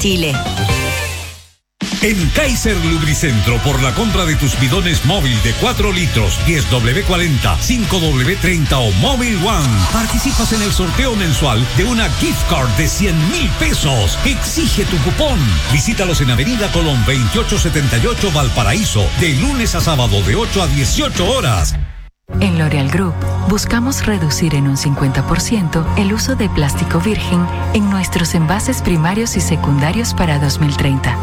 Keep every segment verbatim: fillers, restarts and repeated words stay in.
Chile. En Kaiser Lubricentro, por la compra de tus bidones móvil de cuatro litros, diez doble cuarenta, cinco doble treinta o Móvil One, participas en el sorteo mensual de una gift card de cien mil pesos. Exige tu cupón. Visítalos en Avenida Colón veintiocho setenta y ocho, Valparaíso, de lunes a sábado de ocho a dieciocho horas. En L'Oréal Group, buscamos reducir en un cincuenta por ciento el uso de plástico virgen en nuestros envases primarios y secundarios para dos mil treinta.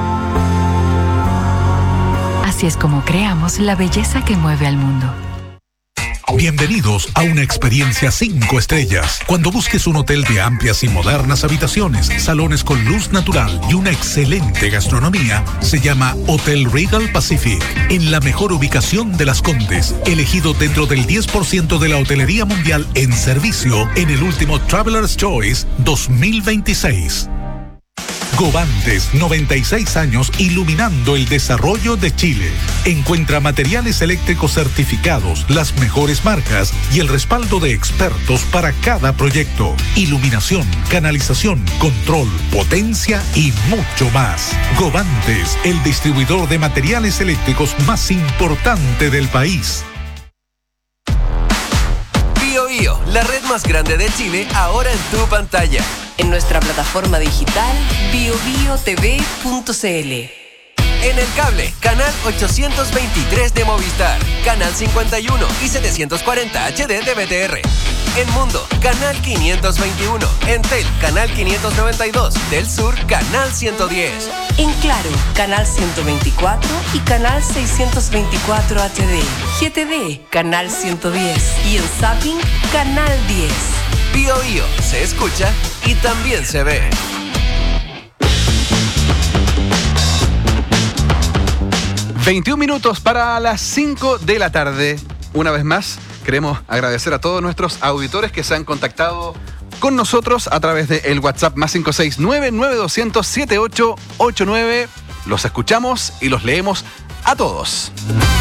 Así es como creamos la belleza que mueve al mundo. Bienvenidos a una experiencia cinco estrellas. Cuando busques un hotel de amplias y modernas habitaciones, salones con luz natural y una excelente gastronomía, se llama Hotel Regal Pacific, en la mejor ubicación de Las Condes, elegido dentro del diez por ciento de la hotelería mundial en servicio en el último Traveler's Choice dos mil veintiséis. Govantes, noventa y seis años iluminando el desarrollo de Chile. Encuentra materiales eléctricos certificados, las mejores marcas y el respaldo de expertos para cada proyecto. Iluminación, canalización, control, potencia y mucho más. Govantes, el distribuidor de materiales eléctricos más importante del país. Bio Bio, la red más grande de Chile, ahora en tu pantalla. En nuestra plataforma digital bio bio t v punto c l. En el cable, canal ochocientos veintitrés de Movistar, canal cincuenta y uno y setecientos cuarenta H D de B T R. En Mundo, canal quinientos veintiuno. En Tel, canal quinientos noventa y dos. Del Sur, canal ciento diez. En Claro, canal ciento veinticuatro y canal seiscientos veinticuatro H D. G T D, canal ciento diez. Y en Zapping, canal diez. Bio Bio, se escucha y también se ve. veintiún minutos para las cinco de la tarde. Una vez más, queremos agradecer a todos nuestros auditores que se han contactado con nosotros a través del WhatsApp más cinco seis nueve, nueve dos cero cero, siete ocho ocho nueve. Los escuchamos y los leemos a todos.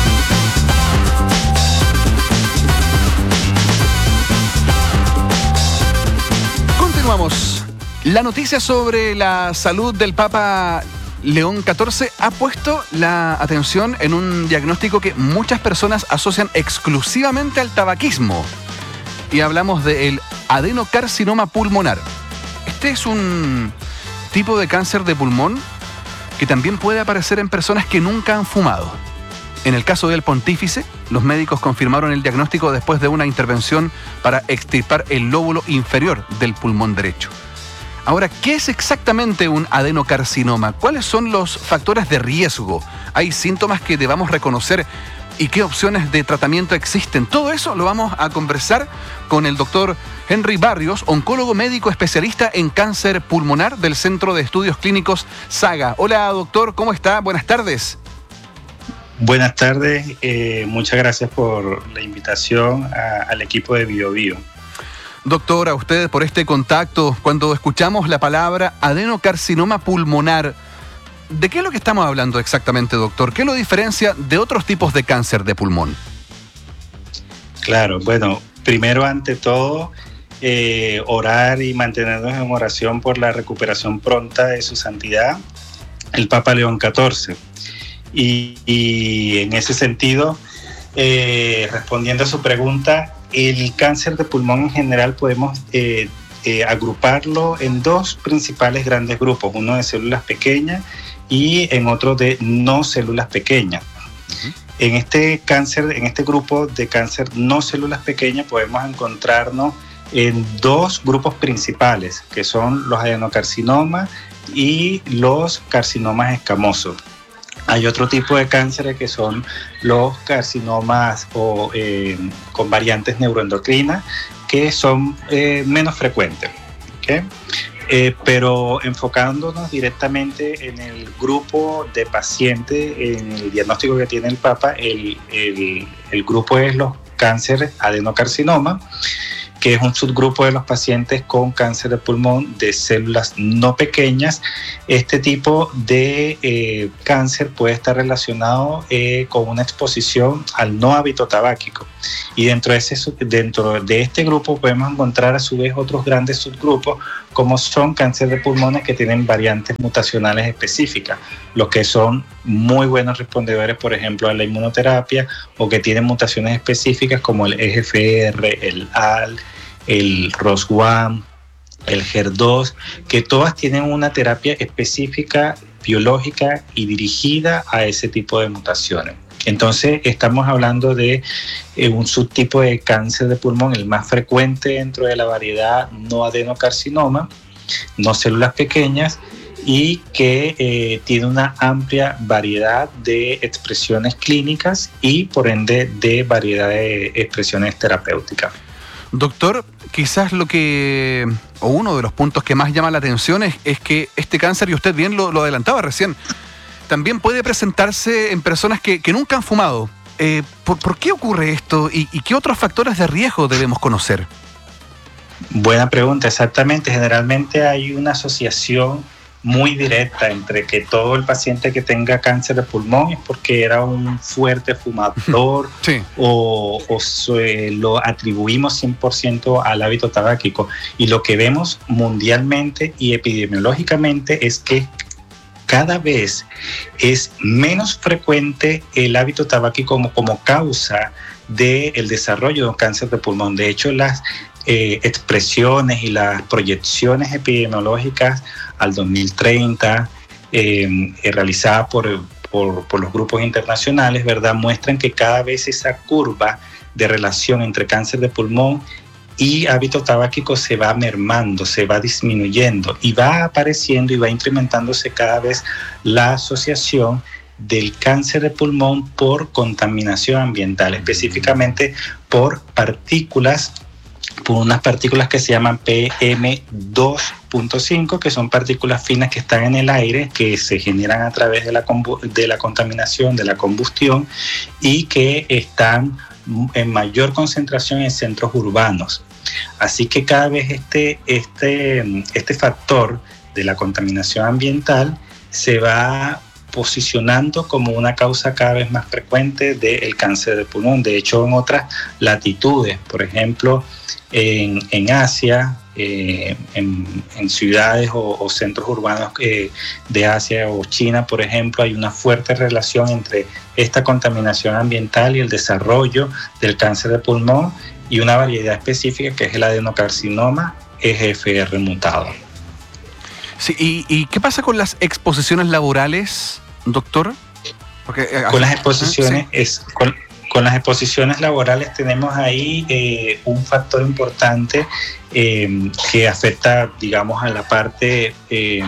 Continuamos. La noticia sobre la salud del Papa León catorce ha puesto la atención en un diagnóstico que muchas personas asocian exclusivamente al tabaquismo. Y hablamos del adenocarcinoma pulmonar. Este es un tipo de cáncer de pulmón que también puede aparecer en personas que nunca han fumado. En el caso del pontífice, los médicos confirmaron el diagnóstico después de una intervención para extirpar el lóbulo inferior del pulmón derecho. Ahora, ¿qué es exactamente un adenocarcinoma? ¿Cuáles son los factores de riesgo? ¿Hay síntomas que debamos reconocer? ¿Y qué opciones de tratamiento existen? Todo eso lo vamos a conversar con el doctor Henry Barrios, oncólogo médico especialista en cáncer pulmonar del Centro de Estudios Clínicos Saga. Hola, doctor, ¿cómo está? Buenas tardes. Buenas tardes, eh, muchas gracias por la invitación a, al equipo de Bio Bio. Doctor, a usted por este contacto. Cuando escuchamos la palabra adenocarcinoma pulmonar, ¿de qué es lo que estamos hablando exactamente, doctor? ¿Qué lo diferencia de otros tipos de cáncer de pulmón? Claro, bueno, primero ante todo, eh, orar y mantenernos en oración por la recuperación pronta de su santidad, el Papa León catorce. Y, y en ese sentido, eh, respondiendo a su pregunta, el cáncer de pulmón en general podemos eh, eh, agruparlo en dos principales grandes grupos, uno de células pequeñas y en otro de no células pequeñas. Uh-huh. En este cáncer, en este grupo de cáncer no células pequeñas podemos encontrarnos en dos grupos principales, que son los adenocarcinomas y los carcinomas escamosos. Hay otro tipo de cánceres que son los carcinomas o, eh, con variantes neuroendocrinas que son eh, menos frecuentes, ¿okay? Eh, pero enfocándonos directamente en el grupo de pacientes, en el diagnóstico que tiene el Papa, el, el, el grupo es los cánceres adenocarcinoma. que es un subgrupo de los pacientes con cáncer de pulmón de células no pequeñas. Este tipo de eh, cáncer puede estar relacionado eh, con una exposición al no hábito tabáquico. Y dentro de, ese, dentro de este grupo podemos encontrar a su vez otros grandes subgrupos, como son cáncer de pulmones que tienen variantes mutacionales específicas, los que son muy buenos respondedores, por ejemplo, a la inmunoterapia, o que tienen mutaciones específicas como el E G F R, el A L, el R O S uno, el H E R dos, que todas tienen una terapia específica, biológica y dirigida a ese tipo de mutaciones. Entonces estamos hablando de eh, un subtipo de cáncer de pulmón, el más frecuente dentro de la variedad no adenocarcinoma, no células pequeñas, y que eh, tiene una amplia variedad de expresiones clínicas y por ende de variedad de expresiones terapéuticas. Doctor, quizás lo que, o uno de los puntos que más llama la atención es, es que este cáncer, y usted bien lo, lo adelantaba recién, también puede presentarse en personas que, que nunca han fumado. Eh, ¿por, ¿Por qué ocurre esto y, y qué otros factores de riesgo debemos conocer? Buena pregunta, exactamente. Generalmente hay una asociación muy directa entre que todo el paciente que tenga cáncer de pulmón es porque era un fuerte fumador, sí, o, o se, lo atribuimos cien por ciento al hábito tabáquico. Y lo que vemos mundialmente y epidemiológicamente es que cada vez es menos frecuente el hábito tabáquico como, como causa del desarrollo de un cáncer de pulmón. De hecho, las eh, expresiones y las proyecciones epidemiológicas al dos mil treinta, eh, eh, realizadas por, por, por los grupos internacionales, ¿verdad?, muestran que cada vez esa curva de relación entre cáncer de pulmón y hábito tabáquico se va mermando, se va disminuyendo y va apareciendo y va incrementándose cada vez la asociación del cáncer de pulmón por contaminación ambiental, específicamente por partículas, por unas partículas que se llaman P M dos punto cinco, que son partículas finas que están en el aire, que se generan a través de la, de la contaminación, de la combustión, y que están en mayor concentración en centros urbanos. Así que cada vez este, este, este factor de la contaminación ambiental se va posicionando como una causa cada vez más frecuente del cáncer de pulmón. De hecho, en otras latitudes, por ejemplo, en, en Asia, eh, en, en ciudades o, o centros urbanos eh, de Asia o China, por ejemplo, hay una fuerte relación entre esta contaminación ambiental y el desarrollo del cáncer de pulmón, y una variedad específica que es el adenocarcinoma E G F R mutado. Sí, ¿y, y qué pasa con las exposiciones laborales, doctor? Porque, eh, con las exposiciones ¿sí? es con, con las exposiciones laborales tenemos ahí eh, un factor importante eh, que afecta, digamos, a la parte eh,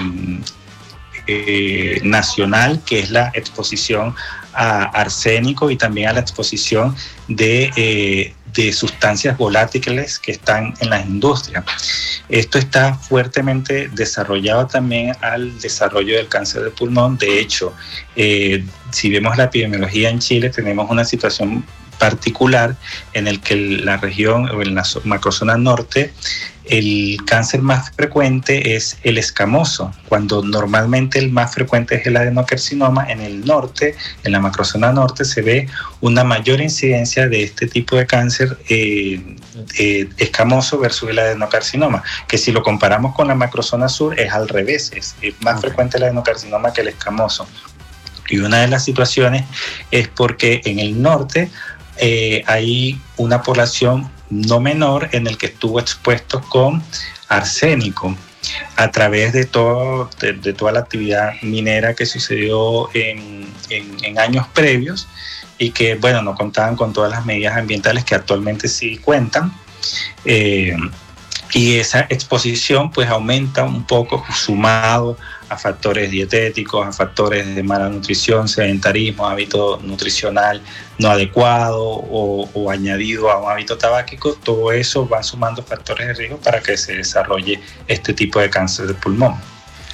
eh, nacional, que es la exposición a arsénico y también a la exposición de, eh, de sustancias volátiles que están en las industrias. Esto está fuertemente desarrollado también al desarrollo del cáncer de pulmón. De hecho, eh, si vemos la epidemiología en Chile, tenemos una situación particular en el que la región o en la macrozona norte, el cáncer más frecuente es el escamoso, cuando normalmente el más frecuente es el adenocarcinoma. En el norte, en la macrozona norte, se ve una mayor incidencia de este tipo de cáncer eh, eh, escamoso versus el adenocarcinoma, que si lo comparamos con la macrozona sur es al revés, es, es más okay. frecuente el adenocarcinoma que el escamoso. Y una de las situaciones es porque en el norte eh, hay una población no menor en el que estuvo expuesto con arsénico a través de, todo, de, de toda la actividad minera que sucedió en, en, en años previos, y que, bueno, no contaban con todas las medidas ambientales que actualmente sí cuentan. Eh, y esa exposición pues aumenta un poco, sumado a factores dietéticos, a factores de mala nutrición, sedentarismo, hábito nutricional no adecuado o, o añadido a un hábito tabáquico. Todo eso va sumando factores de riesgo para que se desarrolle este tipo de cáncer de pulmón.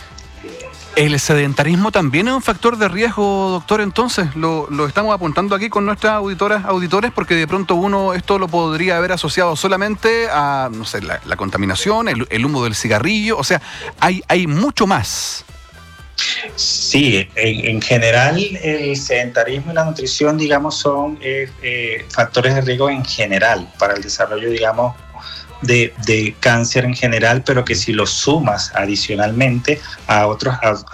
¿El sedentarismo también es un factor de riesgo, doctor? Entonces, lo, lo estamos apuntando aquí con nuestras auditoras, auditores, porque de pronto uno esto lo podría haber asociado solamente a, no sé, la, la contaminación, el, el humo del cigarrillo, o sea, hay, hay mucho más. Sí, en, en general el sedentarismo y la nutrición, digamos, son eh, eh, factores de riesgo en general para el desarrollo, digamos, De, de cáncer en general, pero que si lo sumas adicionalmente a otros a,